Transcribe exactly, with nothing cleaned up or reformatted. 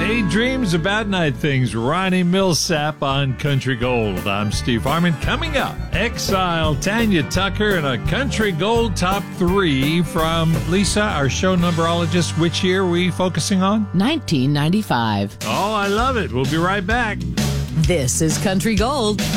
Daydreams about night things. Ronnie Millsap on Country Gold. I'm Steve Harmon. Coming up, Exile, Tanya Tucker, and a Country Gold top three from Lisa, our show numberologist. Which year are we focusing on? nineteen ninety-five. Oh, I love it. We'll be right back. This is Country Gold.